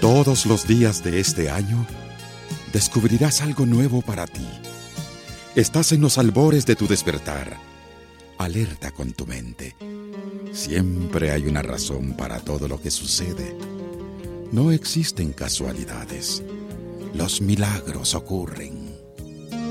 Todos los días de este año descubrirás algo nuevo para ti. Estás en los albores de tu despertar. Alerta con tu mente. Siempre hay una razón para todo lo que sucede. No existen casualidades. Los milagros ocurren.